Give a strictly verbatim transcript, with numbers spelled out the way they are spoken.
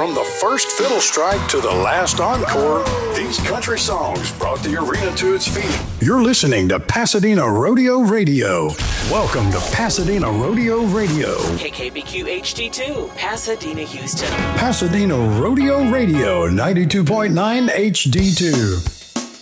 From the first fiddle strike to the last encore, these country songs brought the arena to its feet. You're listening to Pasadena Rodeo Radio. Welcome to Pasadena Rodeo Radio. K K B Q H D two, Pasadena, Houston. Pasadena Rodeo Radio, ninety-two point nine H D two.